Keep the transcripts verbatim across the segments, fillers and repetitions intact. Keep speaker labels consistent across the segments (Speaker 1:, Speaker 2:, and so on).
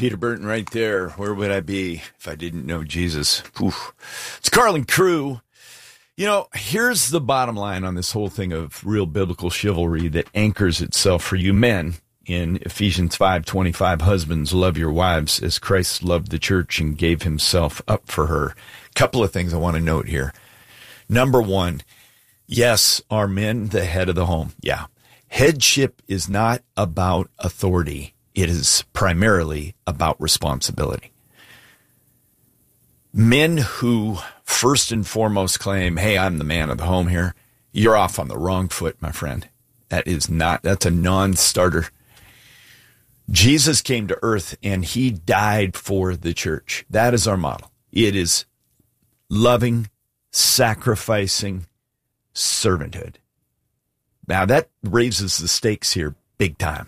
Speaker 1: Peter Burton right there. Where would I be if I didn't know Jesus? Oof. It's Carlin Crew. You know, here's the bottom line on this whole thing of real biblical chivalry that anchors itself for you men in Ephesians five twenty-five. Husbands, love your wives as Christ loved the church and gave himself up for her. Couple of things I want to note here. Number one, yes, are men the head of the home? Yeah. Headship is not about authority. It is primarily about responsibility. Men who first and foremost claim, hey, I'm the man of the home here, you're off on the wrong foot, my friend. That is not, that's a non-starter. Jesus came to earth and he died for the church. That is our model. It is loving, sacrificing servanthood. Now that raises the stakes here big time.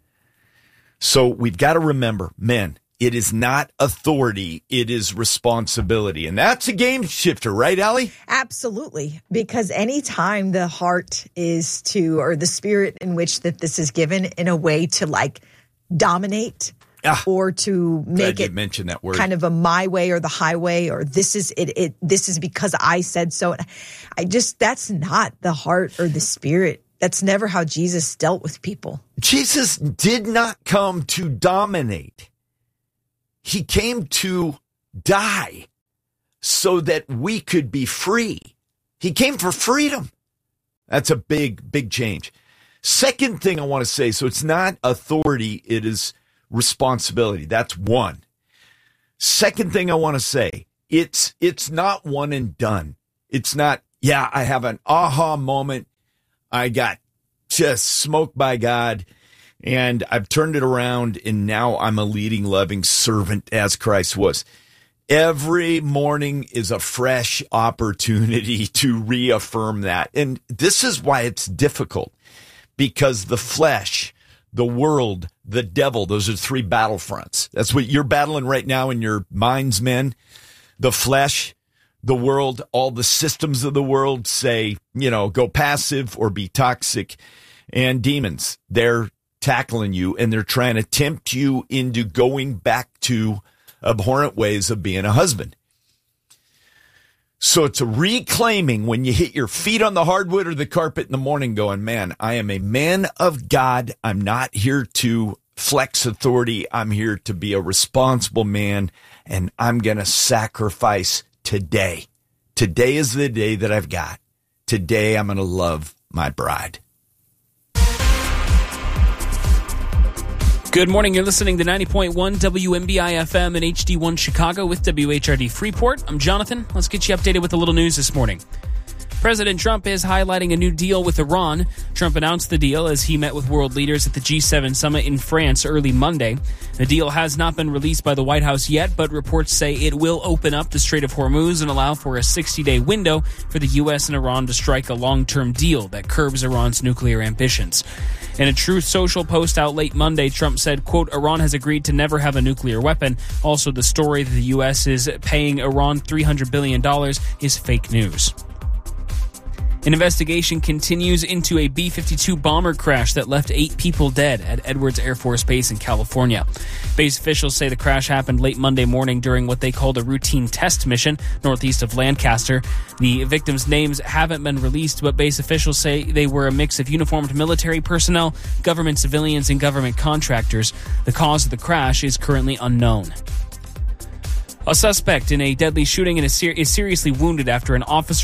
Speaker 1: So we've got to remember, men, it is not authority, it is responsibility. And that's a game shifter, right, Allie?
Speaker 2: Absolutely. Because anytime the heart is to, or the spirit in which that this is given in a way to like dominate ah, or to make it
Speaker 1: mention that word.
Speaker 2: Kind of a my way or the highway, or this is it, it, this is because I said so. I just, that's not the heart or the spirit. That's never how Jesus dealt with people.
Speaker 1: Jesus did not come to dominate. He came to die so that we could be free. He came for freedom. That's a big, big change. Second thing I want to say, so it's not authority, it is responsibility. That's one. Second thing I want to say, it's it's not one and done. It's not, yeah, I have an aha moment. I got just smoked by God, and I've turned it around, and now I'm a leading, loving servant as Christ was. Every morning is a fresh opportunity to reaffirm that. And this is why it's difficult, because the flesh, the world, the devil, those are three battlefronts. That's what you're battling right now in your minds, men. The flesh, the world, all the systems of the world say, you know, go passive or be toxic. And demons, they're tackling you and they're trying to tempt you into going back to abhorrent ways of being a husband. So it's a reclaiming when you hit your feet on the hardwood or the carpet in the morning going, man, I am a man of God. I'm not here to flex authority. I'm here to be a responsible man, and I'm going to sacrifice today. Today is the day that I've got. Today I'm going to love my bride.
Speaker 3: Good morning. You're listening to ninety point one W M B I F M and H D one Chicago with W H R D Freeport. I'm Jonathan. Let's get you updated with a little news this morning. President Trump is highlighting a new deal with Iran. Trump announced the deal as he met with world leaders at the G seven summit in France early Monday. The deal has not been released by the White House yet, but reports say it will open up the Strait of Hormuz and allow for a sixty-day window for the U S and Iran to strike a long-term deal that curbs Iran's nuclear ambitions. In a Truth Social post out late Monday, Trump said, quote, Iran has agreed to never have a nuclear weapon. Also, the story that the U S is paying Iran three hundred billion dollars is fake news. An investigation continues into a B fifty-two bomber crash that left eight people dead at Edwards Air Force Base in California. Base officials say the crash happened late Monday morning during what they called a routine test mission northeast of Lancaster. The victims' names haven't been released, but base officials say they were a mix of uniformed military personnel, government civilians, and government contractors. The cause of the crash is currently unknown. A suspect in a deadly shooting is seriously wounded after an officer